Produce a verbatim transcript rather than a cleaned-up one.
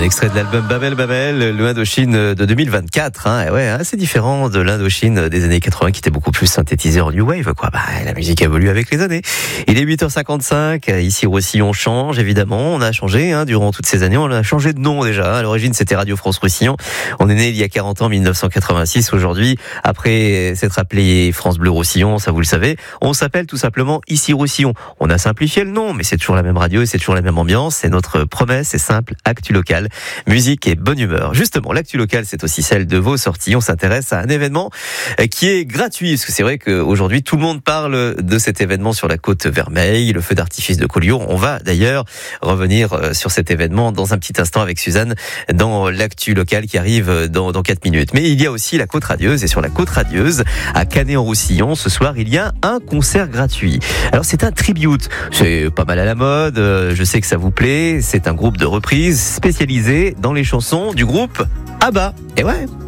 Un extrait de l'album Babel Babel, le Indochine de deux mille vingt-quatre. Hein, et ouais, hein, c'est différent de l'Indochine des années quatre-vingts qui était beaucoup plus synthétisé en new wave. Quoi. Bah, la musique évolue avec les années. Il est huit heures cinquante-cinq. Ici Roussillon, on change évidemment. On a changé hein, durant toutes ces années. On a changé de nom déjà. À l'origine, c'était Radio France Roussillon. On est né il y a quarante ans, mille neuf cent quatre-vingt-six. Aujourd'hui, après s'être appelé France Bleu Roussillon, ça vous le savez, on s'appelle tout simplement Ici Roussillon. On a simplifié le nom, mais c'est toujours la même radio et c'est toujours la même ambiance. C'est notre promesse, c'est simple, actu local, musique et bonne humeur. Justement, l'actu locale, c'est aussi celle de vos sorties. On s'intéresse à un événement qui est gratuit, parce que c'est vrai qu'aujourd'hui, tout le monde parle de cet événement sur la côte Vermeille, le feu d'artifice de Collioure. On va d'ailleurs revenir sur cet événement dans un petit instant avec Suzanne dans l'actu locale qui arrive dans, dans quatre minutes. Mais il y a aussi la côte radieuse, et sur la côte radieuse, à Canet-en-Roussillon, ce soir, il y a un concert gratuit. Alors, c'est un tribute. C'est pas mal à la mode, je sais que ça vous plaît. C'est un groupe de reprise spécialisé dans les chansons du groupe ABBA. Et ouais,